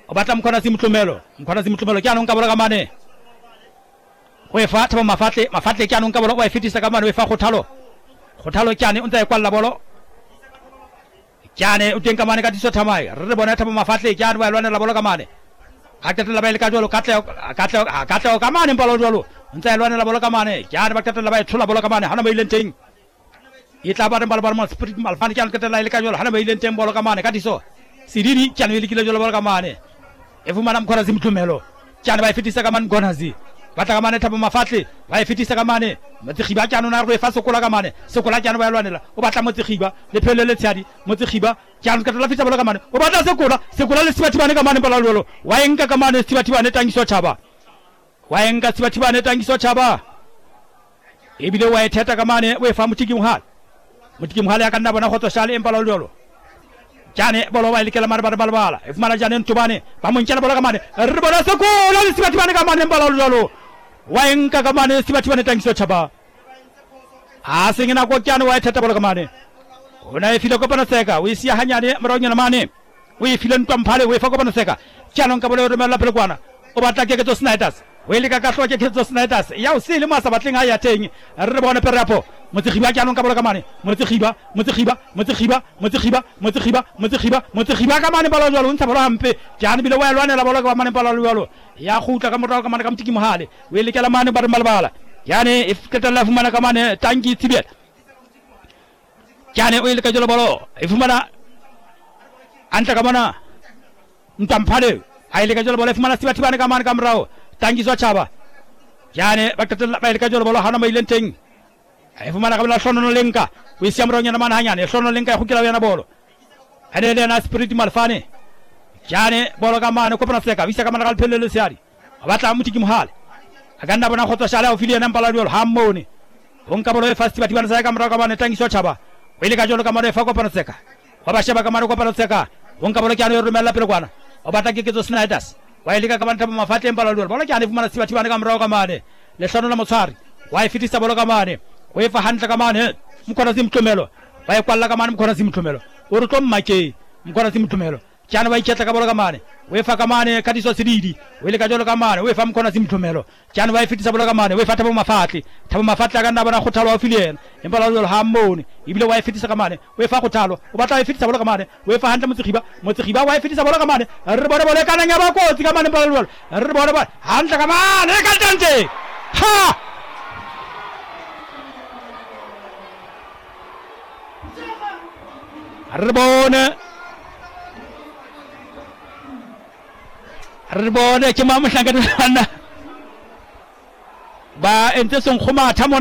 o batla mkhona simtlumelo kyanong ka bola ka mane o efa thaba mafatle kyanong ka bola o e fetisa ka mane o efa khothalo kyane o ntse e kwalla bolo kyane o teng ka mane ka diso thamai re bona thaba mafatle kyane wa lwana la bolo ka mane ka tetla ba ile ka jolo katle ka mane mbalo jolo ntse e lwana la bolo ka mane kyane ba tetla ba e thola bolo ka mane hana ba ile teng e tla ba re mbalo ba spirit mal fan kyane ka tetla ile ka jolo hana ba ile teng bolo ka mane ka diso sidiri kyane ile kile jolo bolo ka mane e fumana mkhona simtlumelo kyane ba e fetisa ka mane gonazi batla ka mane thaba mafatle ba e fetisa ka mane motsegiba kyane na re e fa sokola ka mane sokola kyane ba e lwanela o batla motsegiba le phele le tshadi motsegiba kyane ka tla fetsa bola ka mane o batla sekola le sibathibane ka mane bala lolo wa enka ka mane sibathibane tangiso tshaba wa enka sibathibane tangiso tshaba e bile wa e theta ka mane o e fa motiki mohale ya ka nna bona khotso shale empala lolo kyane bolo ba ilikela mane bala e fumana jane ntubane ba montjela bola ka mane re bona sekola le sibathibane ka mane empala lolo wa enka ka mane sibathibane tangiso tshaba a sengena ko kyane wa e theta bola ka mane ona e file ko pana seka o isia hanyane maronyana mane o e file ntwamphale o e fa ko pana seka kyanong ka bolo re mela pele kwana o batla ke tso snipers o ile ka tlo ke tso snipers ya o sile masa batleng ha ya teng re bona perapo motsegiba kyanong ka bolo ka mane motsegiba ka mane balo jalo ntsa bolo hampe kyane bile wa lwana la bolo ka mane balo jalo ya khutla ka morao ka mane ka mtiki mohale o ile ke la mane ba re malbala yani if ketala fumana ka mane tangi tibet kyane o ile ka jolo bolo e fumana anta ka mana ntamphale a ile ka jolo bolo e fumana sibathibane ka mane ka morao tangi so tshaba kyane ba ketala ba ile ka jolo bolo hana mai lenteng e fumana ka bela hlono lenka o isia moronyana mana hanyane hlono lenka e khukela yana bolo ene na spirit malfane kyane bolo ka mane ko pana seka visa ka mana ka phele le siari batla mutiki mohale aganda bona khotso shala o filia na mbala jolo hammone onka bolo e fast batibana sa ka morao ka mane tangi so tshaba o ile ka jolo ka mane fa ko pana seka wa ba sheba ka mane ko pana seka onka bolo kyane yo mela pele kwana o batla ke tso snipers wa ile ka mane thaba mafatle mbala jolo bolo kyane fumana sibathibane ka morao ka mane le hlono la motshwari wa e fitisa bolo ka mane o e fa handla ka mane mkhona simtlumelo ba e kwalla ka mane mkhona simtlumelo o re tlo mmake mkhona simtlumelo kyane ba iketla ka bolo ka mane o e fa ka mane ka diso sididi o ile ka jolo ka mane o e fa mkhona simtlumelo kyane ba e fitisa bolo ka mane o e fa thaba mafatle ka nna bona khothalo wa filena empa la jolo ha mmone ibile wa e fitisa ka mane o e fa khothalo o batla e fitisa bolo ka mane o e fa handla motsegiba wa e fitisa bolo ka mane re bona bolo kana nya ba kotsi ka mane bolo re bona ba handla ka mane ka tante ha re bone ke mama hlanga ba ente song khoma thamona